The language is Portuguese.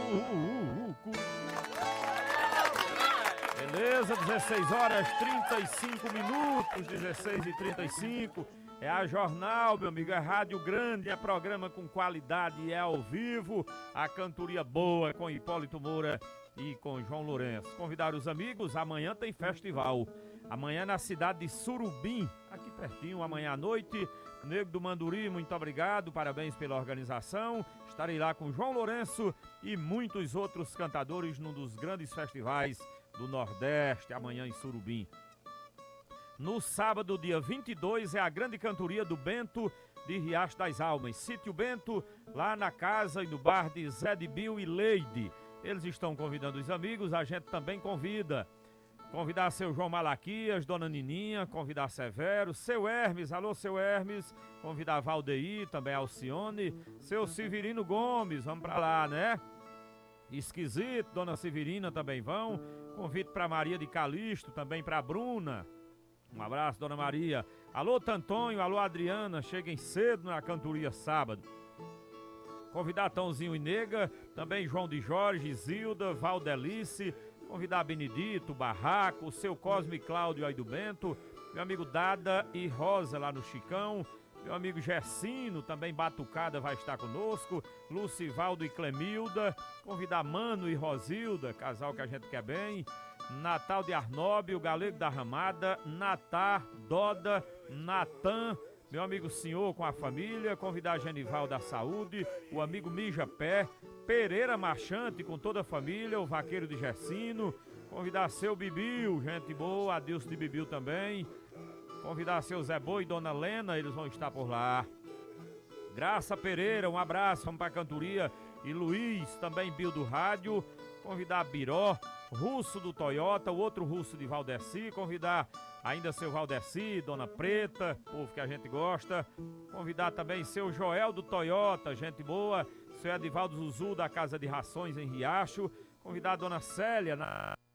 Beleza, 16 horas 35 minutos, 16h35. É a Jornal, meu amigo, é rádio grande, é programa com qualidade, é ao vivo. A cantoria boa com Hipólito Moura e com João Lourenço. Convidar os amigos, amanhã tem festival. Amanhã na cidade de Surubim, aqui pertinho, amanhã à noite. Nego do Manduri, muito obrigado, parabéns pela organização. Estarei lá com João Lourenço e muitos outros cantadores num dos grandes festivais do Nordeste, amanhã em Surubim. No sábado, dia 22, é a grande cantoria do Bento de Riacho das Almas. Sítio Bento, lá na casa e no bar de Zé de Bill e Leide. Eles estão convidando os amigos, a gente também convida. Convidar seu João Malaquias, Dona Nininha, convidar Severo, seu Hermes, alô seu Hermes, convidar Valdeir, também Alcione, seu Severino Gomes, vamos pra lá, né? Esquisito, Dona Severina também vão. Convite pra Maria de Calixto, também pra Bruna. Um abraço, Dona Maria. Alô Tantonho, alô Adriana, cheguem cedo na cantoria sábado. Convidar Tãozinho e Nega, também João de Jorge, Zilda, Valdelice. Convidar Benedito, Barraco, o seu Cosme Cláudio aí do Bento, meu amigo Dada e Rosa lá no Chicão, meu amigo Gessino, também Batucada vai estar conosco, Lucivaldo e Clemilda, convidar Mano e Rosilda, casal que a gente quer bem, Natal de Arnóbio, o Galego da Ramada, Natá, Doda, Natan, meu amigo Senhor com a família, convidar Genival da Saúde, o amigo Mija Pé, Pereira Marchante com toda a família, o vaqueiro de Gessino, convidar seu Bibiu, gente boa, Adilson de Bibiu também, convidar seu Zé Boi e Dona Lena, eles vão estar por lá. Graça Pereira, um abraço, vamos pra cantoria, e Luiz, também Bill do Rádio, convidar Biró, Russo do Toyota, o outro Russo de Valdeci, convidar ainda seu Valdeci, Dona Preta, povo que a gente gosta, convidar também seu Joel do Toyota, gente boa, seu Edivaldo Zuzu da Casa de Rações em Riacho, convidar a Dona Célia